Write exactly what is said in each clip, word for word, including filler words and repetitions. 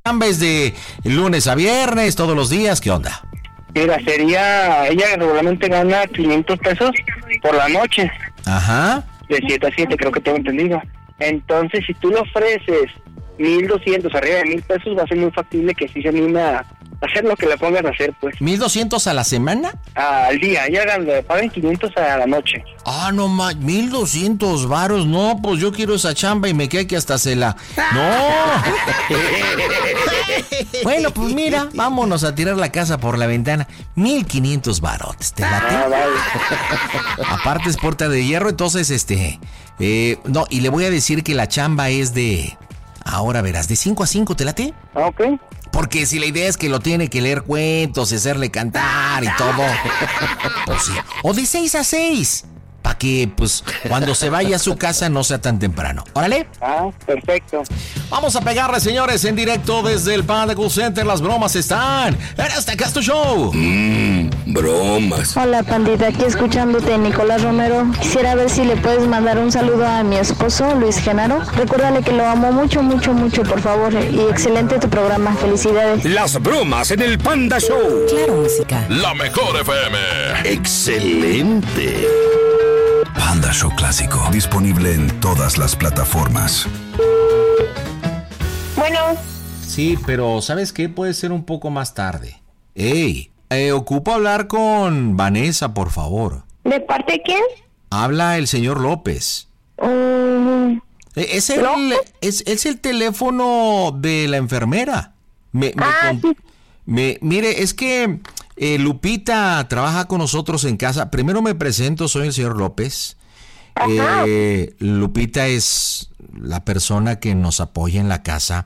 chamba es de lunes a viernes, todos los días, ¿qué onda? Mira, sería, ella regularmente gana quinientos pesos por la noche. Ajá. De siete a siete, creo que tengo entendido. Entonces, si tú le ofreces mil doscientos, arriba de mil pesos, va a ser muy factible que sí se anime a hacer lo que le pongas a hacer, pues. ¿mil doscientos a la semana? Ah, al día, ella le pagan quinientos a la noche. Ah, no más, mil doscientos varos, no, pues yo quiero esa chamba y me queda que hasta se la... ¡No! Bueno, pues mira, vámonos a tirar la casa por la ventana. mil quinientos barotes, ¿te late? Ah, vale. Aparte es puerta de hierro, entonces, este... Eh, no, y le voy a decir que la chamba es de... Ahora verás, de cinco a cinco, ¿te late? Ah, ok. Porque si la idea es que lo tiene que leer cuentos y hacerle cantar y todo, pues sí. O de seis a seis, para que, pues, cuando se vaya a su casa no sea tan temprano. ¿Órale? Ah, perfecto. Vamos a pegarle, señores, en directo desde el Panda Cool Center. Las bromas están en este Casto Show. Mmm, bromas. Hola, pandita, aquí escuchándote, Nicolás Romero. Quisiera ver si le puedes mandar un saludo a mi esposo, Luis Genaro. Recuérdale que lo amo mucho, mucho, mucho, por favor. Y excelente tu programa. Felicidades. Las bromas en el Panda Show. Claro, música. La mejor F M. Excelente. Panda Show Clásico. Disponible en todas las plataformas. Bueno. Sí, pero ¿sabes qué? Puede ser un poco más tarde. Ey, eh, ocupo hablar con Vanessa, por favor. ¿De parte de quién? Habla el señor López. Um, Eh, Es el, es, es el teléfono de la enfermera. Me, me, Ah, con- sí. me- mire, es que eh, Lupita trabaja con nosotros en casa. Primero me presento, soy el señor López. Ajá. Eh, Lupita es la persona que nos apoya en la casa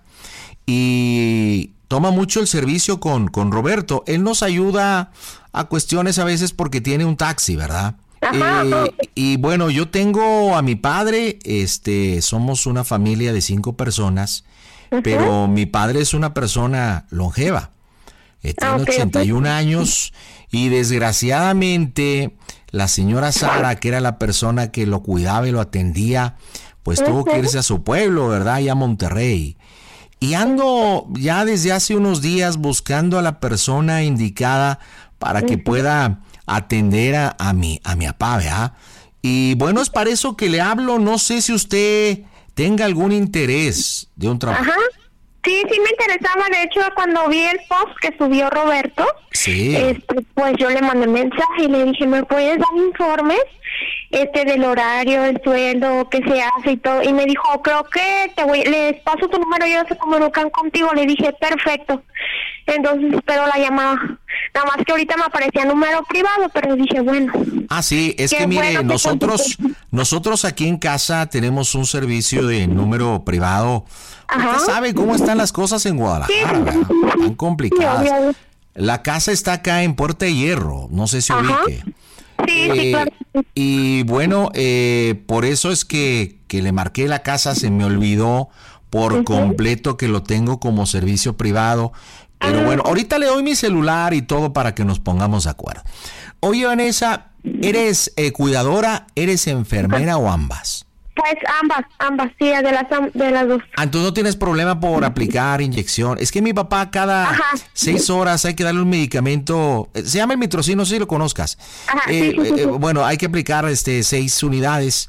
y toma mucho el servicio con, con Roberto. Él nos ayuda a cuestiones a veces porque tiene un taxi, ¿verdad? Ajá, Eh, ajá. y bueno, yo tengo a mi padre, este, somos una familia de cinco personas, pero mi padre es una persona longeva. Eh, tiene Ah, ok, ochenta y un ok. años y desgraciadamente la señora Sara, que era la persona que lo cuidaba y lo atendía, pues tuvo que irse a su pueblo, ¿verdad? Y a Monterrey. Y ando ya desde hace unos días buscando a la persona indicada para que pueda atender a, a mi a mi papá, ¿verdad? Y bueno, es para eso que le hablo. No sé si usted tenga algún interés de un trabajo. Ajá. Sí, sí me interesaba. De hecho, cuando vi el post que subió Roberto, Sí. este, pues yo le mandé mensaje y le dije, ¿me puedes dar informes este del horario, el sueldo, qué se hace y todo? Y me dijo, creo que te voy, les paso tu número y ellos se comunican contigo. Le dije, perfecto. Entonces espero la llamada. Nada más que ahorita me aparecía número privado, pero dije, bueno. Ah, sí, es Qué que mire, bueno que nosotros, contestó. nosotros aquí en casa tenemos un servicio de número privado. Ajá. Usted sabe cómo están las cosas en Guadalajara, ¿verdad? Tan complicadas. Sí, obvio. La casa está acá en Puerta de Hierro, no sé si Ajá. ubique. Sí, sí, Eh, claro. y bueno, eh, por eso es que, que le marqué la casa, se me olvidó por completo que lo tengo como servicio privado. Pero Ah. bueno, ahorita le doy mi celular y todo para que nos pongamos de acuerdo. Oye, Vanessa, ¿eres eh, cuidadora, eres enfermera o ambas? Pues ambas, ambas, sí, de las, am- de las dos. Ah, entonces no tienes problema por aplicar inyección. Es que mi papá cada Ajá. seis horas hay que darle un medicamento, eh, se llama el mitrocin, no sé si lo conozcas. Ajá, Eh, sí, sí, sí, eh, sí. bueno, hay que aplicar este seis unidades.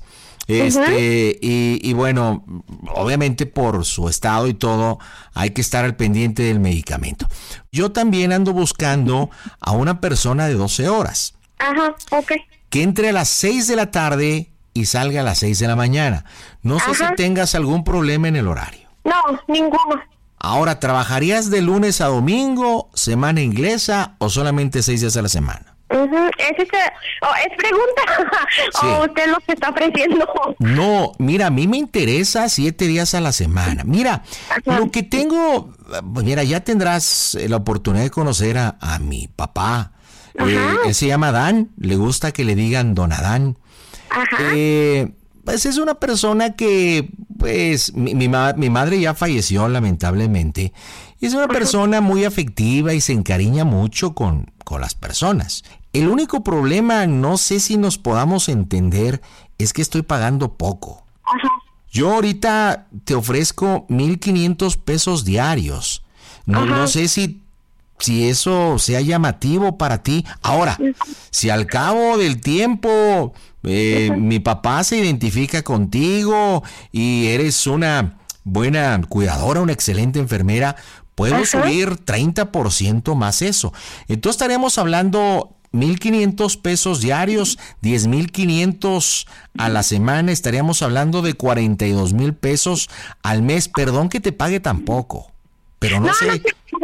Este, y, y bueno, obviamente por su estado y todo, hay que estar al pendiente del medicamento. Yo también ando buscando a una persona de doce horas Ajá, ok. que entre a las seis de la tarde y salga a las seis de la mañana. No sé Ajá. si tengas algún problema en el horario. No, ninguno. Ahora, ¿trabajarías de lunes a domingo, semana inglesa o solamente seis días a la semana? Ujú, ¿Es, este, oh, ¿Es pregunta? Sí. ¿O usted lo que está ofreciendo? No, mira, a mí me interesa siete días a la semana. Mira, Ajá. lo que tengo, pues mira, ya tendrás eh, la oportunidad de conocer a, a mi papá. Eh, Ajá. él se llama Adán, le gusta que le digan Don Adán. Ajá. Eh, pues es una persona que, pues, mi, mi, ma- mi madre ya falleció lamentablemente. Y es una persona muy afectiva y se encariña mucho con, con las personas. El único problema, no sé si nos podamos entender, es que estoy pagando poco. Ajá. Yo ahorita te ofrezco mil quinientos pesos diarios. No, no sé si, si eso sea llamativo para ti. Ahora, si al cabo del tiempo eh, mi papá se identifica contigo y eres una buena cuidadora, una excelente enfermera, puedo Ajá. subir treinta por ciento más eso. Entonces estaríamos hablando mil quinientos pesos diarios, diez mil quinientos a la semana, estaríamos hablando de cuarenta y dos mil pesos al mes. Perdón que te pague tan poco, pero no, no sé,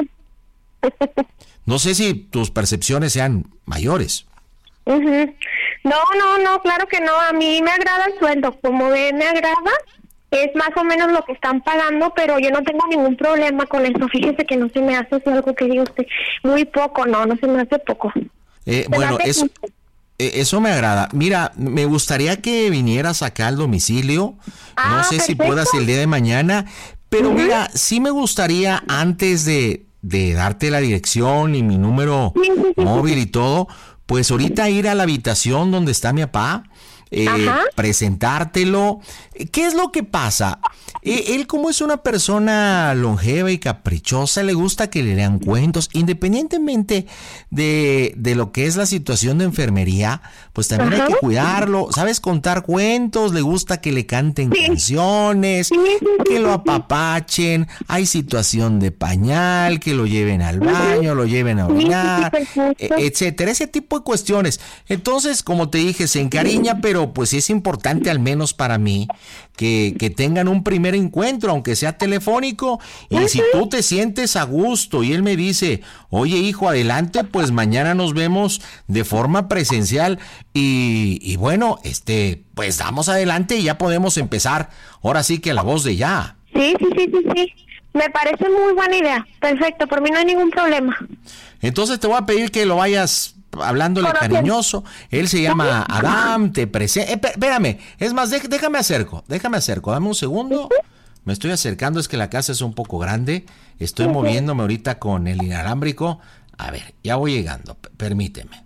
no. no sé si tus percepciones sean mayores. Uh-huh. No, no, no, claro que no, a mí me agrada el sueldo, como ve, me agrada, es más o menos lo que están pagando, pero yo no tengo ningún problema con eso, fíjese que no se me hace algo que diga usted, muy poco, no, no se me hace poco. Eh, bueno, eso, eh, eso me agrada. Mira, me gustaría que vinieras acá al domicilio. Ah, no sé perfecto. Si puedas el día de mañana. Pero uh-huh. mira, sí me gustaría antes de, de darte la dirección y mi número sí, sí, sí, móvil sí. y todo, pues ahorita ir a la habitación donde está mi papá, eh, presentártelo. ¿Qué es lo que pasa? Eh, él, como es una persona longeva y caprichosa, le gusta que le lean cuentos, independientemente de, de lo que es la situación de enfermería, pues también Ajá. hay que cuidarlo. ¿Sabes contar cuentos? Le gusta que le canten sí. canciones, sí, sí, sí, que lo apapachen, hay situación de pañal, que lo lleven al baño, lo lleven a orinar, sí, sí, sí, etcétera, ese tipo de cuestiones. Entonces, como te dije, se encariña, pero pues es importante, al menos para mí, que, que tengan un primer encuentro, aunque sea telefónico, y uh-huh. si tú te sientes a gusto y él me dice, oye hijo, adelante, pues mañana nos vemos de forma presencial y, y bueno, este, pues damos adelante y ya podemos empezar, ahora sí que a la voz de ya. Sí, sí, sí, sí, sí, me parece muy buena idea, perfecto, por mí no hay ningún problema. Entonces te voy a pedir que lo vayas hablándole cariñoso. Él se llama Adam, te presenta. Eh, espérame, es más, dé, déjame acerco, déjame acerco, dame un segundo. Me estoy acercando, es que la casa es un poco grande. Estoy moviéndome ahorita con el inalámbrico. A ver, ya voy llegando, P- permíteme.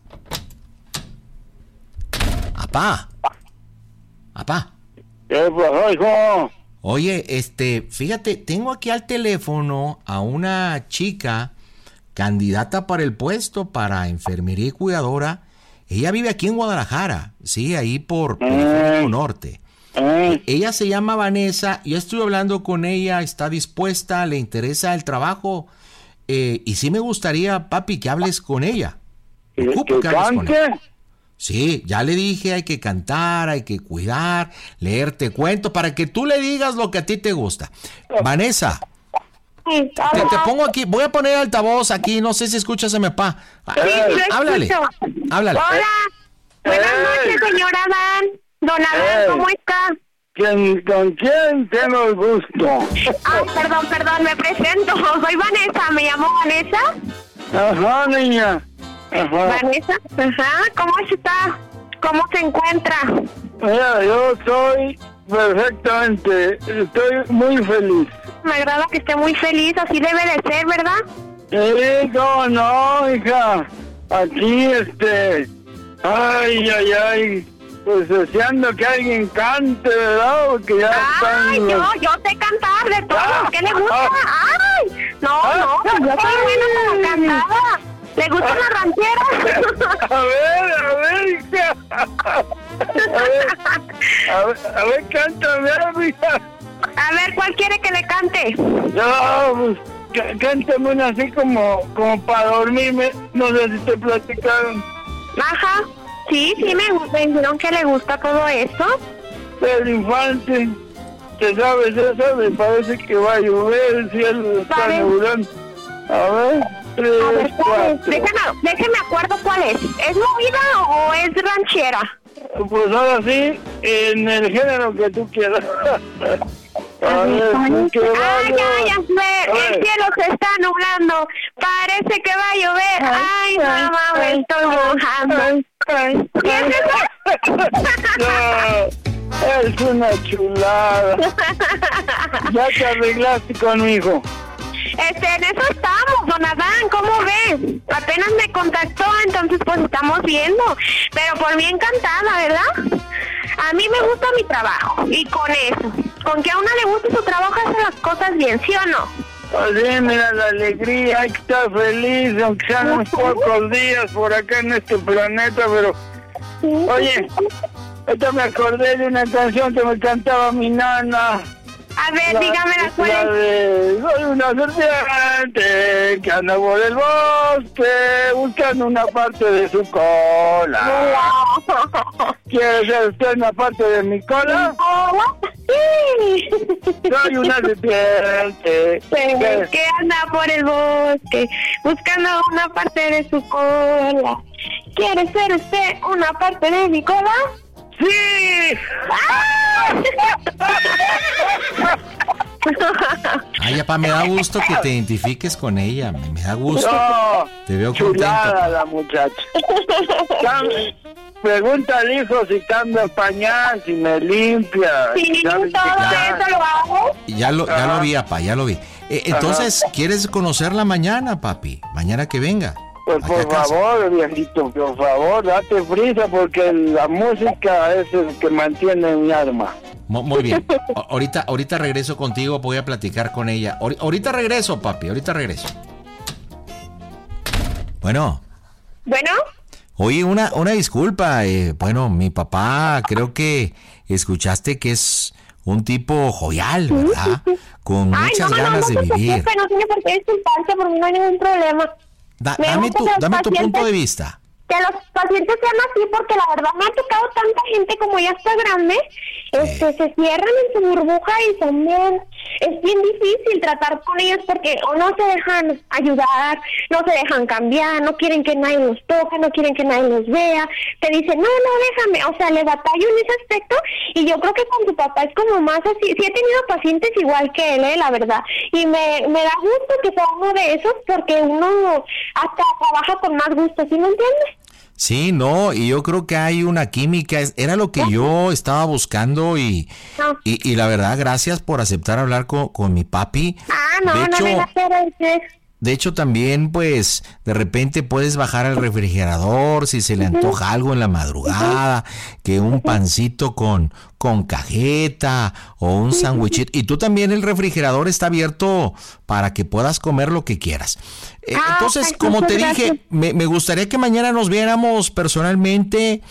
Apá. Apá. ¿Qué pasó, hijo? Oye, este, fíjate, tengo aquí al teléfono a una chica candidata para el puesto para enfermería y cuidadora. Ella vive aquí en Guadalajara, sí, ahí por Periférico Norte. Eh. Ella se llama Vanessa, yo estuve hablando con ella, está dispuesta, le interesa el trabajo, eh, y sí me gustaría, papi, que hables con ella. ¿Que, que, que hables con ella. Sí, ya le dije, hay que cantar, hay que cuidar, leerte cuentos, para que tú le digas lo que a ti te gusta. Vanessa, te, te pongo aquí, voy a poner altavoz aquí, no sé si escuchas a mi papá. Sí, eh, háblale, háblale. Hola, buenas noches, señor Adán. Don Adán, ¿cómo está? ¿Quién, ¿Con quién tengo el gusto? Ay, perdón, perdón, me presento. Soy Vanessa, ¿me llamo Vanessa? Ajá, niña. Ajá. Vanessa, ajá, ¿cómo está? ¿Cómo se encuentra? Mira, yo estoy perfectamente, estoy muy feliz. Me agrada que esté muy feliz, así debe de ser, ¿verdad? Sí, no, no, hija. Aquí, este... Ay, ay, ay... Pues deseando que alguien cante, ¿verdad? Porque ya Ay, están... yo, yo sé cantar de todo. Ah, ¿qué le gusta? Ay, no, no, yo soy buena como cantada. ¿Le gusta la ranchera? A ver, a ver, hija. A ver, a ver, a ver, cántame, hija. A ver, ¿cuál quiere que le cante? No, pues, cántame una así como, como para dormirme. No sé si te platicaron. Ajá. Sí, sí, me, me dijeron que le gusta todo esto. El infante, ¿te sabes eso? Me parece que va a llover, el cielo está nublado. A ver, tres, a ver, cuatro. Déjame, déjame acuerdo cuál es. ¿Es movida o es ranchera? Pues ahora sí, en el género que tú quieras. A ver, que ay, ay, ay, el cielo se está nublando, parece que va a llover. Ay, mamá, me estoy mojando. ¿Qué es eso? No, es una chulada. Ya te arreglaste con mi hijo. Este, en eso estamos, don Adán, ¿cómo ves? Apenas me contactó, entonces pues estamos viendo. Pero por mí encantada, ¿verdad? A mí me gusta mi trabajo, y con eso, con que a una le guste su trabajo, hace las cosas bien, ¿sí o no? Así, mira, la alegría, hay que estar feliz, aunque sean unos pocos días por acá en este planeta, pero... Oye, ahorita me acordé de una canción que me cantaba mi nana. A ver, la, dígame la cuál la de, soy una serpiente que anda por el bosque buscando una parte de su cola. ¿Quiere ser usted una parte de mi cola? Sí. Soy una serpiente que, que anda por el bosque buscando una parte de su cola. ¿Quiere ser usted una parte de mi cola? ¡Sí! Ay, papá, me da gusto que te identifiques con ella. Me, me da gusto. No, te veo chulada contento. La muchacha. Pregunta al hijo si cambia el pañal, si me limpia. Sí, todo eso lo hago. Ya lo, ya lo vi, papá, ya lo vi. Eh, entonces, Ajá. ¿quieres conocerla mañana, papi? Mañana que venga. Pues por favor, viejito, por favor, date prisa porque la música es el que mantiene mi alma. Muy bien. Ahorita, ahorita regreso contigo, voy a platicar con ella. Ahorita regreso, papi, ahorita regreso. Bueno. Bueno. Oye, una, una disculpa. Eh, bueno, mi papá, creo que escuchaste que es un tipo jovial, ¿verdad? Con Ay, muchas no, ganas no, no, de no, vivir. No tiene por qué disculparse, por mí no hay ningún problema. Da, dame tu, dame tu punto de vista. Que los pacientes sean así, porque la verdad me ha tocado tanta gente como ya está grande, este, se cierran en su burbuja y también es bien difícil tratar con ellos porque o no se dejan ayudar, no se dejan cambiar, no quieren que nadie los toque, no quieren que nadie los vea, te dicen, no, no, déjame, o sea, le batallo en ese aspecto y yo creo que con tu papá es como más así, sí he tenido pacientes igual que él, eh, la verdad, y me, me da gusto que sea uno de esos porque uno hasta trabaja con más gusto, ¿sí me entiendes? Sí, no, y yo creo que hay una química, era lo que yo estaba buscando y, y, y la verdad, gracias por aceptar hablar con, con mi papi. Ah, no, de hecho, no me hacer De hecho, también, pues, de repente puedes bajar al refrigerador si se le antoja algo en la madrugada, que un pancito con, con cajeta o un sándwichito. Y tú también, el refrigerador está abierto para que puedas comer lo que quieras. Eh, Ah, entonces, pues, como te muchas dije, gracias. me, me gustaría que mañana nos viéramos personalmente.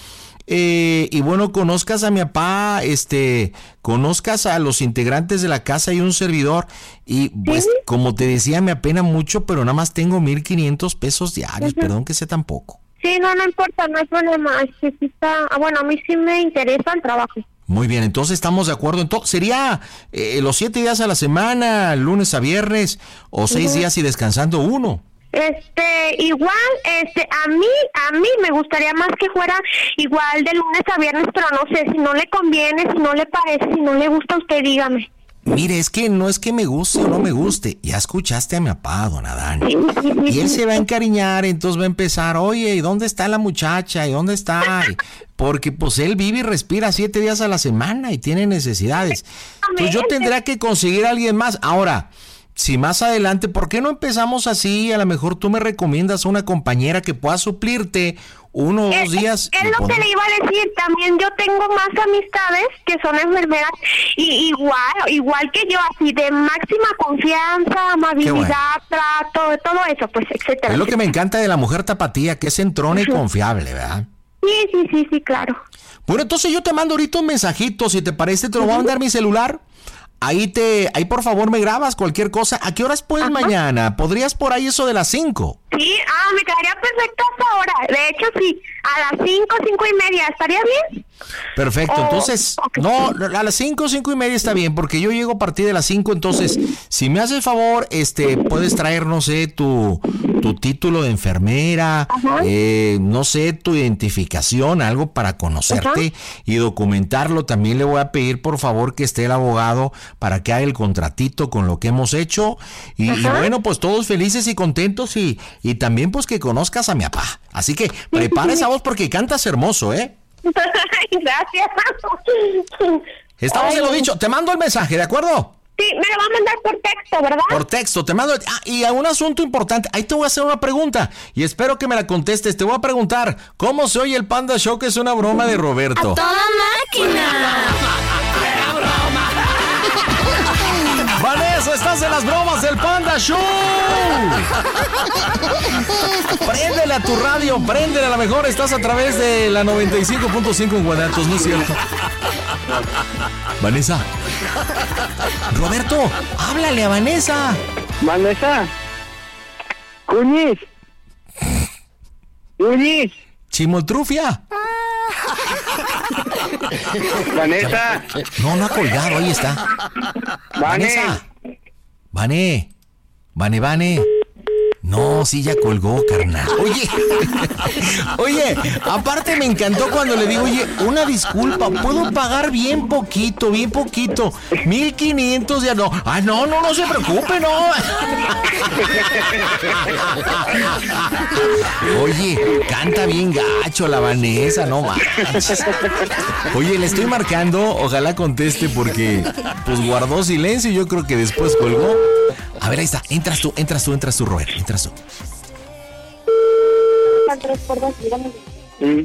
Eh, y bueno, conozcas a mi papá, este, conozcas a los integrantes de la casa y un servidor. Y pues, Sí. como te decía, me apena mucho, pero nada más tengo mil quinientos pesos diarios. Ujú. Perdón que sea tan poco. Sí, no, no importa, no hay problema. Sí, sí está... ah, bueno, a mí sí me interesa el trabajo. Muy bien, entonces estamos de acuerdo. Entonces, sería eh, los siete días a la semana, lunes a viernes, o seis Ujú. días y descansando uno. Este, igual, este, a mí, a mí me gustaría más que fuera igual de lunes a viernes, pero no sé, si no le conviene, si no le parece, si no le gusta, usted dígame. Mire, es que no es que me guste o no me guste. Ya escuchaste a mi papá, don Adán. Sí, sí, sí, Y él sí. se va a encariñar, entonces va a empezar, oye, ¿y dónde está la muchacha? ¿Y dónde está? Porque pues él vive y respira siete días a la semana y tiene necesidades. Pues yo tendría que conseguir a alguien más. Ahora, si más adelante, ¿por qué no empezamos así? A lo mejor tú me recomiendas a una compañera que pueda suplirte uno o dos Es, días. es y lo poder- que le iba a decir, también yo tengo más amistades que son enfermeras y igual, igual que yo, así de máxima confianza, amabilidad, bueno. trato, todo eso, pues, etcétera. Es lo que me encanta de la mujer tapatía, que es entrona y Ujú. confiable, ¿verdad? Sí, sí, sí, sí, claro. Bueno, entonces yo te mando ahorita un mensajito, si te parece, te lo voy a mandar mi celular. Ahí te, ahí por favor me grabas cualquier cosa. ¿A qué horas puedes Ajá. mañana? ¿Podrías por ahí eso de las cinco? Sí, ah, me quedaría perfecto hasta ahora. De hecho, sí, a las cinco, cinco y media, ¿estaría bien? Perfecto, Oh, entonces, ok. no, a las cinco, cinco y media está bien, porque yo llego a partir de las cinco, entonces, si me haces favor, este, puedes traer, no sé, tu, tu título de enfermera, Ajá. eh, no sé, tu identificación, algo para conocerte y documentarlo. También le voy a pedir, por favor, que esté el abogado para que haga el contratito con lo que hemos hecho. Y, y Ajá. bueno, pues todos felices y contentos y, y también pues que conozcas a mi papá. Así que prepara esa voz porque cantas hermoso, ¿eh? Gracias. Estamos Ay, en lo dicho. Te mando el mensaje, ¿de acuerdo? Sí, me lo va a mandar por texto, ¿verdad? Por texto, te mando. Ah, y a un asunto importante. Ahí te voy a hacer una pregunta y espero que me la contestes. Te voy a preguntar, ¿cómo se oye el Panda Show? Que es una broma de Roberto. ¡Toda máquina! Vanessa o estás en las bromas del Panda Show? Préndele a tu radio, préndele a la mejor. Estás a través de la noventa y cinco punto cinco en Guanatos, ¿no es cierto? Vanessa. Roberto, háblale a Vanessa. Vanessa. Cuñiz. Cuñiz. Chimotrufia. Vanessa. No, no ha colgado, ahí está. Vanessa. Vane. Vane, Vane. No, sí, ya colgó, carnal. Oye, oye, aparte me encantó cuando le digo, oye, una disculpa, puedo pagar bien poquito, bien poquito, mil quinientos ya no. Ah, no, no, no se preocupe, no. Oye, canta bien gacho la Vanessa, no manches. Oye, le estoy marcando, ojalá conteste porque pues guardó silencio y yo creo que después colgó. A ver, ahí está, entras tú, entras tú, entras tú, Robert, entras tú. Mm.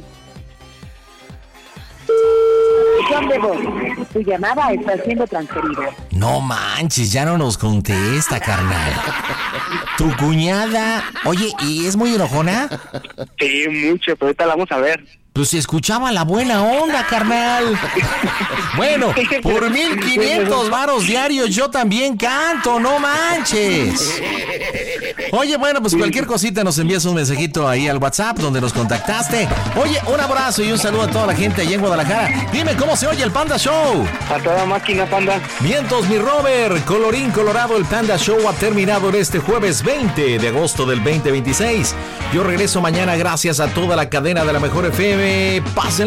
Tu llamada está siendo transferida. No manches, ya no nos contesta, carnal. Tu cuñada, oye, ¿y es muy enojona? Sí, mucho, pero ahorita la vamos a ver. Pues se escuchaba la buena onda, carnal. Bueno, por mil quinientos varos diarios yo también canto, no manches. Oye, bueno, pues cualquier cosita nos envías un mensajito ahí al WhatsApp donde nos contactaste. Oye, un abrazo y un saludo a toda la gente allá en Guadalajara. Dime, ¿cómo se oye el Panda Show? A toda máquina, Panda. Vientos, mi Robert. Colorín colorado, el Panda Show ha terminado en este jueves veinte de agosto del veinte veintiséis. Yo regreso mañana gracias a toda la cadena de la Mejor F M. Pasen